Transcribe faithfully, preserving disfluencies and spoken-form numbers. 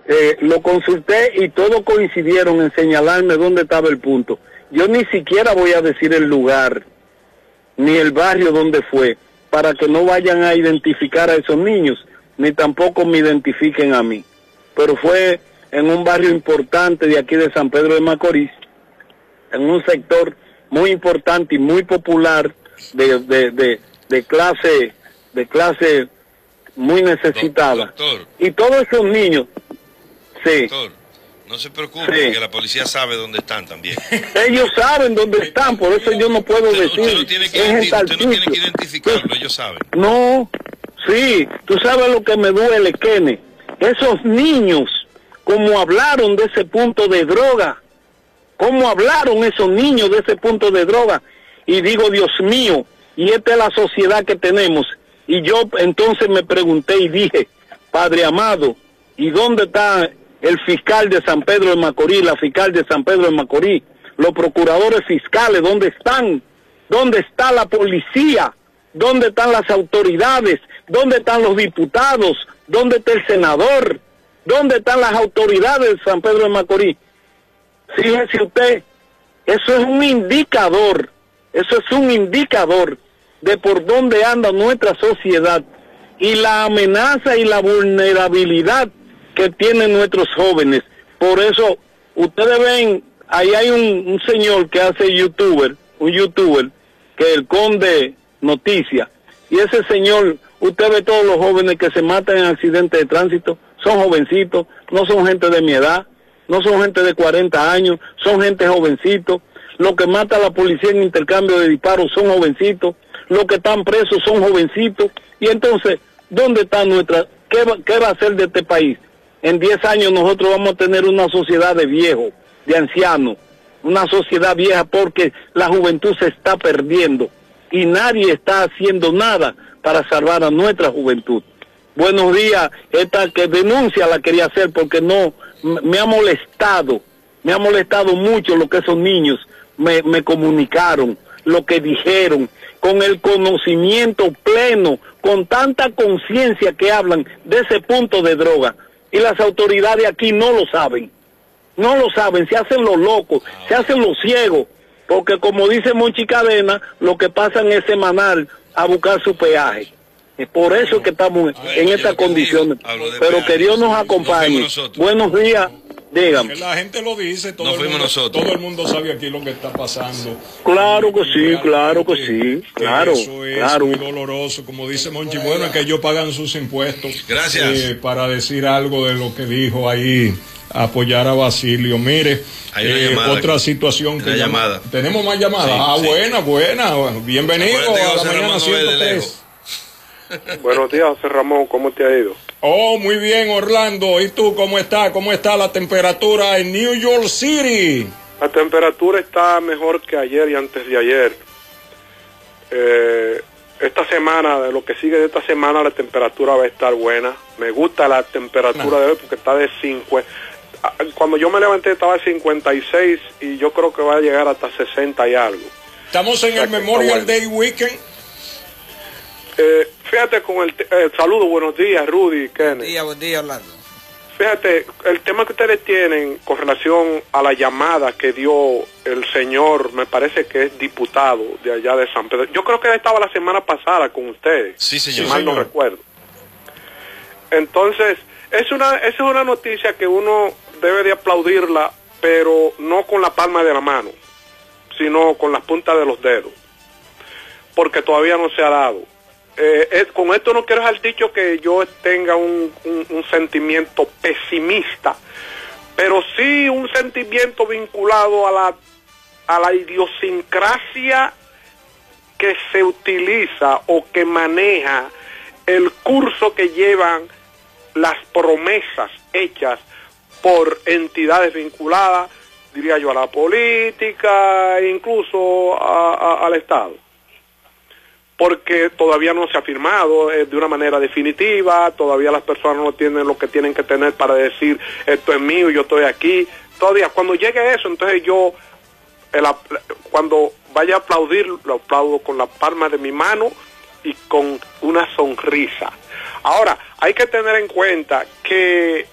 eh, lo consulté y todos coincidieron en señalarme dónde estaba el punto. Yo ni siquiera voy a decir el lugar, ni el barrio donde fue, para que no vayan a identificar a esos niños, ni tampoco me identifiquen a mí. Pero fue en un barrio importante de aquí de San Pedro de Macorís, en un sector muy importante y muy popular, de, de, de, de clase, de clase muy necesitada. Doctor, y todos esos niños, sí. Doctor, no se preocupe, sí, que la policía sabe dónde están también. Ellos saben dónde están, por eso yo no puedo usted, decir. Usted no tiene que, identi usted no tiene que identificarlo, ellos saben. No, sí, tú sabes lo que me duele, Kene. Esos niños, como hablaron de ese punto de droga, cómo hablaron esos niños de ese punto de droga, y digo, Dios mío, y esta es la sociedad que tenemos. Y yo entonces me pregunté y dije, Padre amado, ¿y dónde está el fiscal de San Pedro de Macorís, la fiscal de San Pedro de Macorís, los procuradores fiscales, dónde están? ¿Dónde está la policía? ¿Dónde están las autoridades? ¿Dónde están los diputados? ¿Dónde está el senador? ¿Dónde están las autoridades de San Pedro de Macorís? Fíjese usted, eso es un indicador, eso es un indicador de por dónde anda nuestra sociedad y la amenaza y la vulnerabilidad que tienen nuestros jóvenes. Por eso, ustedes ven, ahí hay un, un señor que hace youtuber, un youtuber, que es el Conde Noticias, y ese señor, usted ve todos los jóvenes que se matan en accidentes de tránsito, son jovencitos, no son gente de mi edad, no son gente de cuarenta años, son gente jovencitos. Los que mata a la policía en intercambio de disparos son jovencitos, los que están presos son jovencitos. Y entonces, ¿dónde está nuestra, qué va, qué va a hacer de este país? En diez años nosotros vamos a tener una sociedad de viejos, de ancianos, una sociedad vieja, porque la juventud se está perdiendo y nadie está haciendo nada para salvar a nuestra juventud. Buenos días, esta que denuncia la quería hacer porque no, me ha molestado, me ha molestado mucho lo que esos niños me, me comunicaron, lo que dijeron, con el conocimiento pleno, con tanta conciencia que hablan de ese punto de droga. Y las autoridades aquí no lo saben, no lo saben, se hacen los locos, se hacen los ciegos, porque como dice Monchi Cadena, lo que pasan es semanal a buscar su peaje. Es por eso que estamos en estas condiciones, pero que Dios nos acompañe. Buenos días. Dígame. La gente lo dice, todo, no el mundo, nosotros. todo el mundo sabe aquí lo que está pasando. Claro que sí, claro que sí, claro. Eso es claro. muy doloroso, como dice Monchi. Bueno, es que ellos pagan sus impuestos. Gracias. Eh, para decir algo de lo que dijo ahí, apoyar a Basilio. Mire, eh, llamada, otra situación que llama, llamada. Tenemos más llamadas. Sí, ah, sí. buena, buena. Bueno, bienvenido a la mañana ciento tres. Buenos días, José Ramón, ¿cómo te ha ido? Oh, muy bien, Orlando. ¿Y tú cómo estás? ¿Cómo está la temperatura en New York City? La temperatura está mejor que ayer y antes de ayer. Eh, esta semana, de lo que sigue de esta semana, la temperatura va a estar buena. Me gusta la temperatura no. de hoy porque está de cincuenta. Cuando yo me levanté estaba de cincuenta y seis y yo creo que va a llegar hasta sesenta y algo. Estamos en o sea, el Memorial Day Weekend. Eh, fíjate con el eh, saludo, buenos días, Rudy, Kenneth. Buen día, buen día, Orlando. Fíjate, el tema que ustedes tienen con relación a la llamada que dio el señor, me parece que es diputado de allá de San Pedro. Yo creo que él estaba la semana pasada con ustedes. Sí, señor. Si mal no recuerdo. Entonces, es una, esa es una noticia que uno debe de aplaudirla, pero no con la palma de la mano, sino con las puntas de los dedos, porque todavía no se ha dado. Eh, es, con esto no quiero dejar dicho que yo tenga un, un, un sentimiento pesimista, pero sí un sentimiento vinculado a la, a la idiosincrasia que se utiliza o que maneja el curso que llevan las promesas hechas por entidades vinculadas, diría yo, a la política e incluso a, a, al Estado. Porque todavía no se ha firmado eh, de una manera definitiva, todavía las personas no tienen lo que tienen que tener para decir esto es mío, yo estoy aquí. Todavía, cuando llegue eso, entonces yo, el, cuando vaya a aplaudir, lo aplaudo con la palma de mi mano y con una sonrisa. Ahora, hay que tener en cuenta que